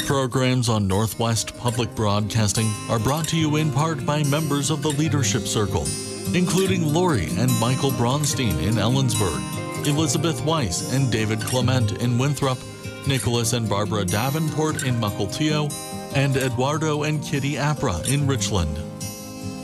Programs on Northwest Public Broadcasting are brought to you in part by members of the Leadership Circle, including Lori and Michael Bronstein in Ellensburg, Elizabeth Weiss and David Clement in Winthrop, Nicholas and Barbara Davenport in Mukilteo, and Eduardo and Kitty Apra in Richland.